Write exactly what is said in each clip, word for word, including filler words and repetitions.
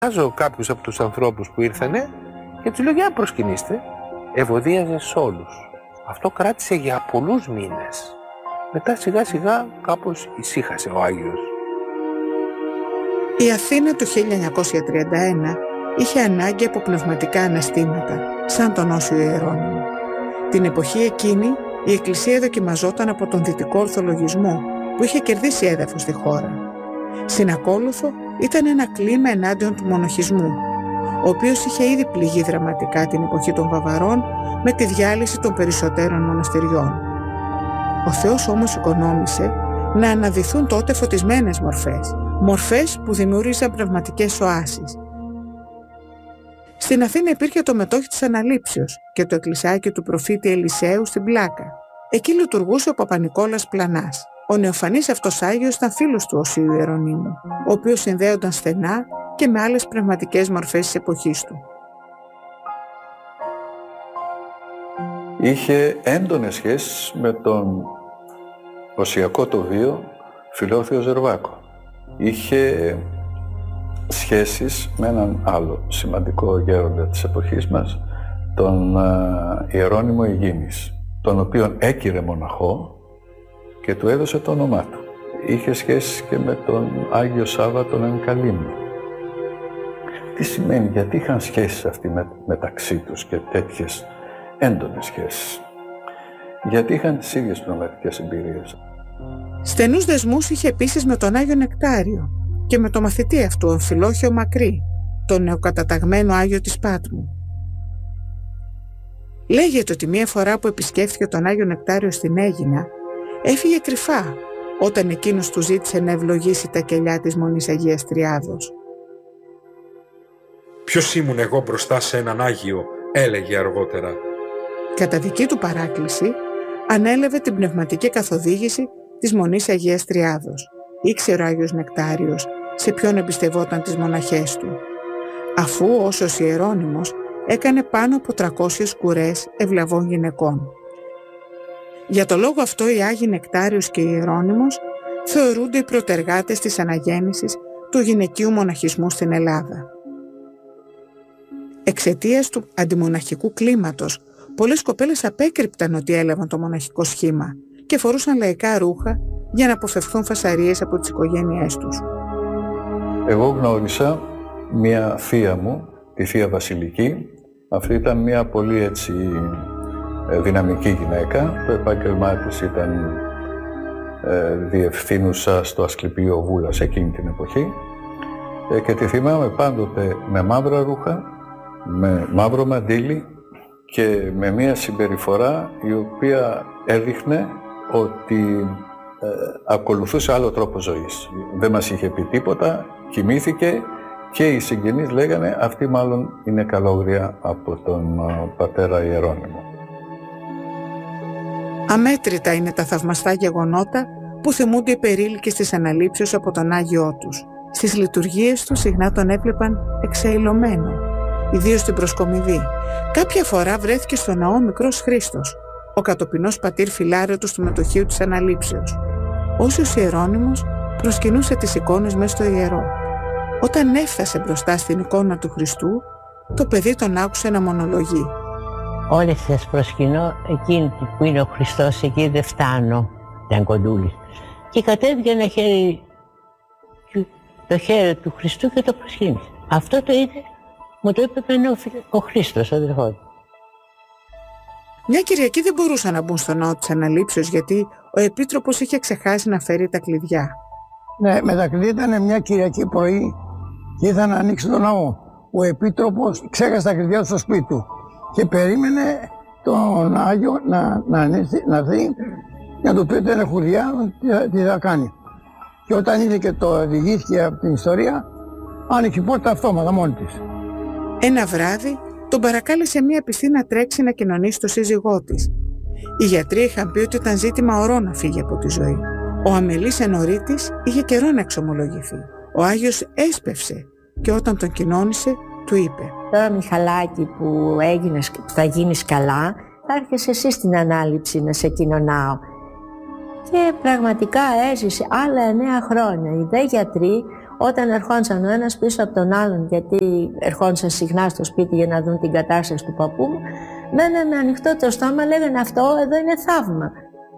Βάζω κάποιους από τους ανθρώπους που ήρθανε και τους λέω για να προσκυνήστε. Ευωδίαζε σε όλους. Αυτό κράτησε για πολλούς μήνες. Μετά σιγά σιγά κάπως ησύχασε ο Άγιος. Η Αθήνα του χίλια εννιακόσια τριάντα ένα είχε ανάγκη από πνευματικά αναστήματα, σαν τον Όσιο Ιερώνυμο. Την εποχή εκείνη η Εκκλησία δοκιμαζόταν από τον δυτικό ορθολογισμό που είχε κερδίσει έδαφος στη χώρα. Συνακόλουθο ήταν ένα κλίμα ενάντιον του μοναχισμού, ο οποίος είχε ήδη πληγεί δραματικά την εποχή των Βαβαρών με τη διάλυση των περισσότερων μοναστηριών. Ο Θεός όμως οικονόμησε να αναδυθούν τότε φωτισμένες μορφές, μορφές που δημιούργησαν πνευματικές οάσεις. Στην Αθήνα υπήρχε το μετόχι της Αναλήψεως και το εκκλησάκι του προφήτη Ελισέου στην Πλάκα. Εκεί λειτουργούσε ο Παπα-Νικόλας Πλανάς. Ο νεοφανής αυτός Άγιος ήταν φίλος του Οσίου Ιερονύμου, ο οποίος συνδέονταν στενά και με άλλες πνευματικές μορφές της εποχής του. Είχε έντονες σχέσεις με τον οσιακό το βίο Φιλόθεο Ζερβάκο. Είχε σχέσεις με έναν άλλο σημαντικό γέροντα της εποχής μας, τον Ιερώνυμο Ιγίνης, τον οποίον έκυρε μοναχό και του έδωσε το όνομά του. Είχε σχέσεις και με τον Άγιο Σάββα τον Ενκαλύμνο. Τι σημαίνει, γιατί είχαν σχέσεις αυτοί με, μεταξύ τους και τέτοιες έντονες σχέσεις? Γιατί είχαν τις ίδιες πνευματικές εμπειρίες. Στενούς δεσμούς είχε επίσης με τον Άγιο Νεκτάριο και με το μαθητή αυτού, Αμφιλόχιο Μακρύ, τον νεοκαταταγμένο Άγιο της Πάτμου. Λέγεται ότι μία φορά που επισκέφθηκε τον Άγιο Νεκτάριο στην Αίγινα, έφυγε κρυφά όταν εκείνος του ζήτησε να ευλογήσει τα κελιά της Μονής Αγίας Τριάδος. «Ποιος ήμουν εγώ μπροστά σε έναν Άγιο», έλεγε αργότερα. Κατά δική του παράκληση, ανέλαβε την πνευματική καθοδήγηση της Μονής Αγίας Τριάδος. Ήξερε ο Άγιος Νεκτάριος σε ποιον εμπιστευόταν τις μοναχές του, αφού ως Ιερώνυμος έκανε πάνω από τριακόσιες κουρές ευλαβών γυναικών. Για το λόγο αυτό οι Άγιοι Νεκτάριος και Ιερώνυμος θεωρούνται οι πρωτεργάτες της αναγέννησης του γυναικείου μοναχισμού στην Ελλάδα. Εξαιτίας του αντιμοναχικού κλίματος, πολλές κοπέλες απέκρυπταν ότι έλαβαν το μοναχικό σχήμα και φορούσαν λαϊκά ρούχα για να αποφευχθούν φασαρίες από τις οικογένειές τους. Εγώ γνώρισα μία θεία μου, τη θεία Βασιλική. Αυτή ήταν μία πολύ έτσι δυναμική γυναίκα. Το επάγγελμά της ήταν ε, διευθύνουσα στο Ασκληπείο Βούλας εκείνη την εποχή ε, και τη θυμάμαι πάντοτε με μαύρα ρούχα, με μαύρο μαντίλι και με μία συμπεριφορά η οποία έδειχνε ότι ε, ακολουθούσε άλλο τρόπο ζωής. Δεν μας είχε πει τίποτα, κοιμήθηκε και οι συγγενείς λέγανε αυτή μάλλον είναι καλόγρια από τον ε, πατέρα Ιερώνυμο. Αμέτρητα είναι τα θαυμαστά γεγονότα που θυμούνται οι περίλικες της Αναλήψεως από τον Άγιό τους. Στις λειτουργίες του συχνά τον έβλεπαν εξαηλωμένο, ιδίως στην προσκομιδή. Κάποια φορά βρέθηκε στο ναό μικρός Χρήστος, ο κατοπινός πατήρ Φιλάρετος του μετοχείου της Αναλήψεως. Όσιος Ιερώνυμος προσκυνούσε τις εικόνες μέσα στο ιερό. Όταν έφτασε μπροστά στην εικόνα του Χριστού, το παιδί τον άκουσε να μονολογεί. Όλες σας προσκυνώ, εκείνη που είναι ο Χριστός, εκεί δεν φτάνω, ήταν κοντούλης. Και κατέβηκε ένα χέρι, το χέρι του Χριστού και το προσκύνησε. Αυτό το είδε, μου το είπε πριν ο Χρήστος, ο αδερφός του. Μια Κυριακή δεν μπορούσαν να μπουν στο ναό της Αναλήψεως γιατί ο Επίτροπος είχε ξεχάσει να φέρει τα κλειδιά. Ναι, με τα κλειδιά ήταν μια Κυριακή πρωί και ήρθα να ανοίξει το ναό. Ο Επίτροπος ξέχασε τα κλειδιά του στο σπίτι του και περίμενε τον Άγιο να, να, να έρθει να του πει ότι είναι χουριά, τι, τι θα κάνει. Και όταν είδε και το οδηγήθηκε από την ιστορία, άνοιξε η πόρτα αυτόματα μόνη της. Ένα βράδυ τον παρακάλεσε μία πιστή να τρέξει να κοινωνήσει το σύζυγό της. Οι γιατροί είχαν πει ότι ήταν ζήτημα ωρών να φύγει από τη ζωή. Ο αμελής ενορίτης είχε καιρό να εξομολογηθεί. Ο Άγιος έσπευσε και όταν τον κοινώνησε του είπε: «Τώρα Μιχαλάκη που, έγινες, που θα γίνεις καλά, θα έρχεσαι εσύ στην Ανάληψη να σε κοινωνάω». Και πραγματικά έζησε άλλα εννέα χρόνια. Οι δε γιατροί όταν ερχόντουσαν ο ένας πίσω από τον άλλον, γιατί ερχόντουσαν συχνά στο σπίτι για να δουν την κατάσταση του παππού μου, μέναν με ανοιχτό το στόμα, λέγανε αυτό εδώ είναι θαύμα.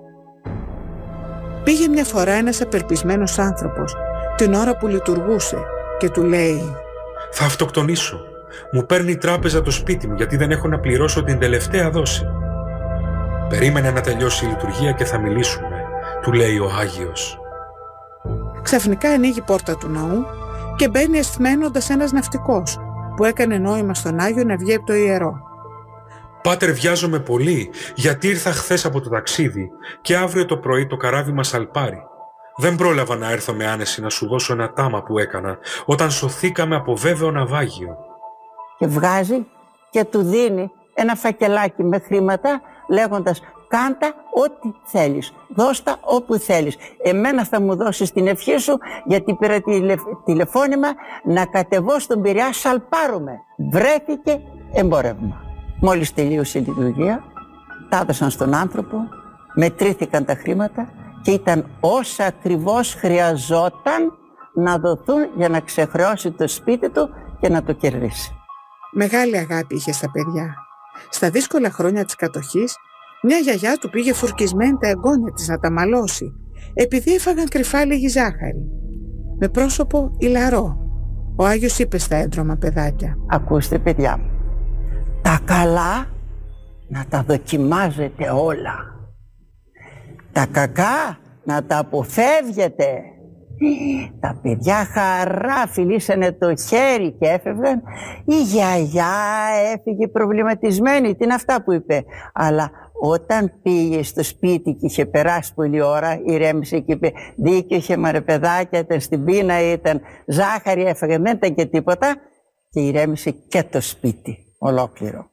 Πήγε μια φορά ένας απελπισμένος άνθρωπος την ώρα που λειτουργούσε και του λέει «Θα αυτοκτονήσω. Μου παίρνει η τράπεζα το σπίτι μου γιατί δεν έχω να πληρώσω την τελευταία δόση». «Περίμενε να τελειώσει η λειτουργία και θα μιλήσουμε», του λέει ο Άγιος. Ξαφνικά ανοίγει η πόρτα του ναού και μπαίνει αισθμένοντας ένας ναυτικός που έκανε νόημα στον Άγιο να βγει από το ιερό. «Πάτερ, βιάζομαι πολύ γιατί ήρθα χθες από το ταξίδι και αύριο το πρωί το καράβι μας αλπάρει. Δεν πρόλαβα να έρθω με άνεση να σου δώσω ένα τάμα που έκανα όταν σωθήκαμε από βέβαιο ναυάγιο». Και βγάζει και του δίνει ένα φακελάκι με χρήματα λέγοντας «Κάντα ό,τι θέλεις, δώστα όπου θέλεις. Εμένα θα μου δώσεις την ευχή σου γιατί πήρα τηλε... τηλεφώνημα να κατεβώ στον Πειραιά, σαλπάρουμε». Βρέθηκε εμπόρευμα. Μόλις τελείωσε η λειτουργία, τα έδωσαν στον άνθρωπο, μετρήθηκαν τα χρήματα και ήταν όσα ακριβώς χρειαζόταν να δοθούν για να ξεχρεώσει το σπίτι του και να το κερδίσει. Μεγάλη αγάπη είχε στα παιδιά. Στα δύσκολα χρόνια της κατοχής, μια γιαγιά του πήγε φουρκισμένη τα εγγόνια της να τα μαλώσει, επειδή έφαγαν κρυφά λίγη ζάχαρη. Με πρόσωπο ηλαρό, ο Άγιος είπε στα έντρωμα παιδάκια: «Ακούστε παιδιά μου, τα καλά να τα δοκιμάζετε όλα. Τα κακά να τα αποφεύγετε». Τα παιδιά χαρά φιλήσανε το χέρι και έφευγαν. Η γιαγιά έφυγε προβληματισμένη. Τι είναι αυτά που είπε? Αλλά όταν πήγε στο σπίτι και είχε περάσει πολλή ώρα, ηρέμησε και είπε «Δίκιο είχε μαρε παιδάκια, ήταν στην πείνα, ήταν ζάχαρη, έφεγε, δεν ήταν και τίποτα». Και ηρέμησε και το σπίτι ολόκληρο.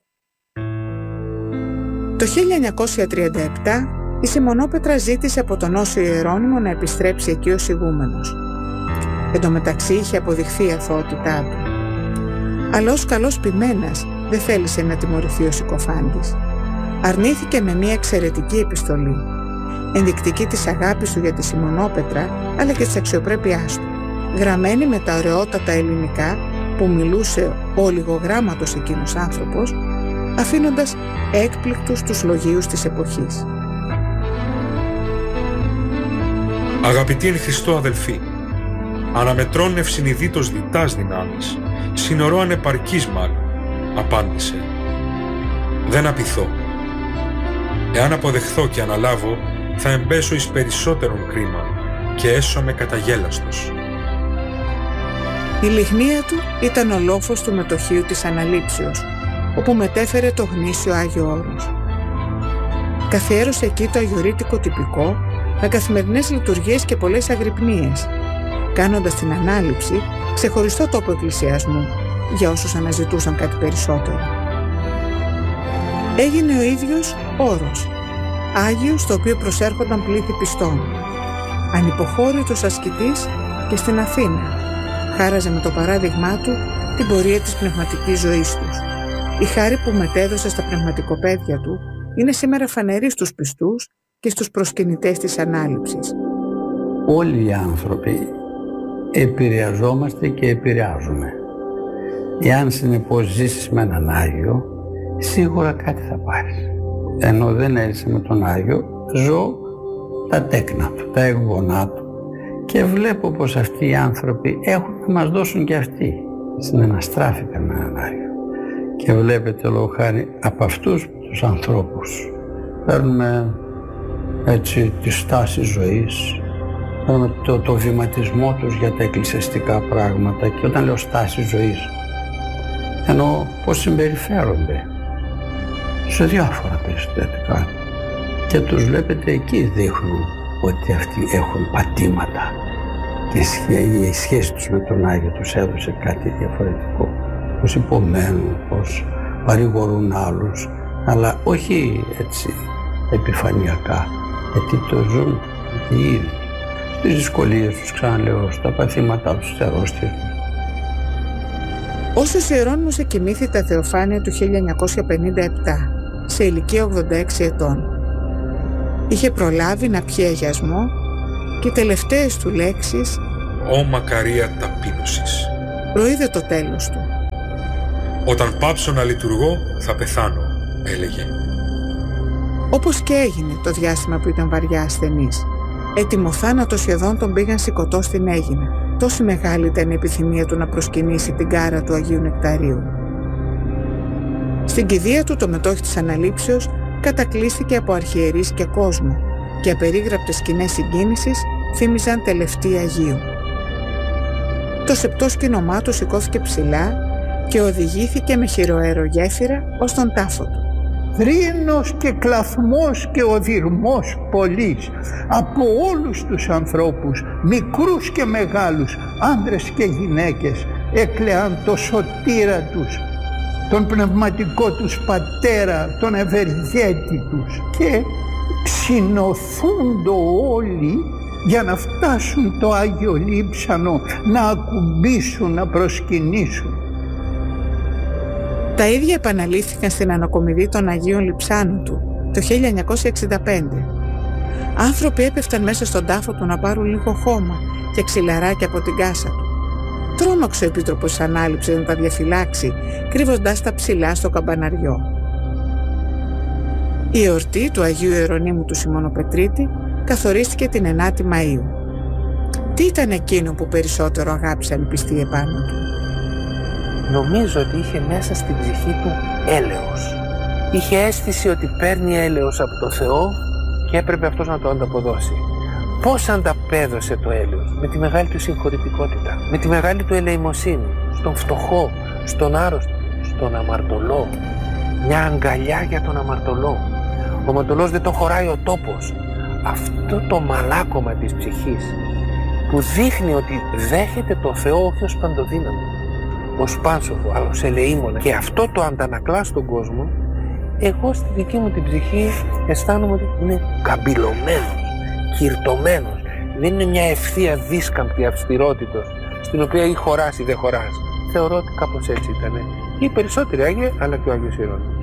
Το χίλια εννιακόσια τριάντα επτά η Σιμωνόπετρα ζήτησε από τον Όσιο Ιερώνυμο να επιστρέψει εκεί ως ηγούμενος. Εν τω μεταξύ είχε αποδειχθεί η αθωότητά του. Αλλά ως καλός ποιμένας δεν θέλησε να τιμωρηθεί ο συκοφάντης. Αρνήθηκε με μια εξαιρετική επιστολή, ενδεικτική της αγάπης του για τη Σιμωνόπετρα αλλά και της αξιοπρέπειάς του, γραμμένη με τα ωραιότατα ελληνικά που μιλούσε ο λιγογράμματος εκείνος άνθρωπος, αφήνοντας έκπληκτους τους λογίους της εποχής. «Αγαπητοί εν Χριστώ αδελφοί, αναμετρών ευσυνειδήτως διτάς δυνάμεις, συνορώ ανεπαρκής μάλλον», απάντησε. «Δεν απειθώ. Εάν αποδεχθώ και αναλάβω, θα εμπέσω εις περισσότερον κρίμα και έσωμαι καταγέλαστος». Η λιχνία του ήταν ο λόφος του μετοχείου της Αναλήψεως, όπου μετέφερε το γνήσιο Άγιο Όρος. Καθιέρωσε εκεί το αγιορείτικο τυπικό με καθημερινές λειτουργίες και πολλές αγρυπνίες, κάνοντας την Ανάληψη ξεχωριστό τόπο εκκλησιασμού για όσους αναζητούσαν κάτι περισσότερο. Έγινε ο ίδιος όρος, Άγιος στο οποίο προσέρχονταν πλήθη πιστών. Ανυποχώρητος ασκητής και στην Αθήνα, χάραζε με το παράδειγμά του την πορεία της πνευματικής ζωής τους. Η χάρη που μετέδωσε στα πνευματικοπαίδια του είναι σήμερα φανερή στους πιστούς και στους προσκυνητές της Ανάληψης. Όλοι οι άνθρωποι επηρεαζόμαστε και επηρεάζουμε. Εάν συνεπώς ζήσεις με έναν Άγιο, σίγουρα κάτι θα πάρεις. Ενώ δεν έζησα με τον Άγιο, ζω τα τέκνα του, τα εγγονά του και βλέπω πως αυτοί οι άνθρωποι έχουν να μας δώσουν και αυτοί. Συναναστράφηκαν με έναν Άγιο. Και βλέπετε λόγω χάρη από αυτούς τους ανθρώπους παίρνουμε έτσι τη στάση ζωής, παίρνουμε το, το βηματισμό τους για τα εκκλησιαστικά πράγματα. Και όταν λέω στάση ζωής, εννοώ πως συμπεριφέρονται σε διάφορα περιστατικά και τους βλέπετε εκεί δείχνουν ότι αυτοί έχουν πατήματα και η σχέση τους με τον Άγιο τους έδωσε κάτι διαφορετικό, πως υπομένουν, πως παρηγορούν άλλους, αλλά όχι έτσι επιφανειακά, γιατί το ζουν οι ίδιοι στις δυσκολίες τους, ξαναλέω, στα παθήματά τους, στις αρρώστιες τους. Όσος Ιερώνυμος εκοιμήθη τα Θεοφάνεια του χίλια εννιακόσια πενήντα επτά, σε ηλικία ογδόντα έξι ετών, είχε προλάβει να πιει αγιασμό και οι τελευταίες του λέξεις «Ω μακαρία ταπείνωσης». Προείδε το τέλος του. «Όταν πάψω να λειτουργώ, θα πεθάνω», έλεγε. Όπως και έγινε το διάστημα που ήταν βαριά ασθενής. Έτοιμο θάνατο σχεδόν τον πήγαν σηκωτό στην Αίγινα. Τόση μεγάλη ήταν η επιθυμία του να προσκυνήσει την κάρα του Αγίου Νεκταρίου. Στην κηδεία του το μετόχι της αναλήψεως κατακλείστηκε από αρχιερείς και κόσμο και απερίγραπτες σκηνές συγκίνησης θύμιζαν τελευταία Αγίου. Το σεπτό σκηνομά του σηκώθηκε ψηλά και οδηγήθηκε με χειροαερογέφυρα ως τον τάφο του. Θρήνος και κλαθμός και οδυρμός πολλής από όλους τους ανθρώπους, μικρούς και μεγάλους, άντρες και γυναίκες, έκλαιαν το σωτήρα τους, τον πνευματικό τους πατέρα, τον ευεργέτη τους, και ξυνοθούντο όλοι για να φτάσουν το Άγιο Λείψανο, να ακουμπήσουν, να προσκυνήσουν. Τα ίδια επαναλήφθηκαν στην ανακομιδή των Αγίων Λειψάνων του το χίλια εννιακόσια εξήντα πέντε. Άνθρωποι έπεφταν μέσα στον τάφο του να πάρουν λίγο χώμα και ξυλαράκια από την κάσα του. Τρόμαξε ο Επίτροπος της Ανάληψης να τα διαφυλάξει, κρύβοντας τα ψηλά στο καμπαναριό. Η εορτή του Αγίου Ιερονύμου του Σιμωνοπετρίτη καθορίστηκε την ενάτη Μαΐου. Τι ήταν εκείνο που περισσότερο αγάπησαν οι πιστοί επάνω του? Νομίζω ότι είχε μέσα στην ψυχή του έλεος. Είχε αίσθηση ότι παίρνει έλεος από το Θεό και έπρεπε αυτός να το ανταποδώσει. Πώς ανταπέδωσε το έλεος? Με τη μεγάλη του συγχωρητικότητα, με τη μεγάλη του ελεημοσύνη, στον φτωχό, στον άρρωστο, στον αμαρτωλό. Μια αγκαλιά για τον αμαρτωλό. Ο αμαρτωλός δεν το χωράει ο τόπος. Αυτό το μαλάκωμα της ψυχής που δείχνει ότι δέχεται το Θεό όχι ως παντοδύναμο, ως πάνσοφο, αλλά ως ελεήμονα, και αυτό το αντανακλά στον κόσμο, εγώ στη δική μου την ψυχή αισθάνομαι ότι είναι καμπυλωμένος, κυρτωμένος. Δεν είναι μια ευθεία δίσκαμπτη αυστηρότητος στην οποία ή χωράς ή δεν χωράς. Θεωρώ ότι κάπως έτσι ήταν. Οι περισσότεροι Άγιοι, αλλά και ο Άγιος Ιερώνυμος.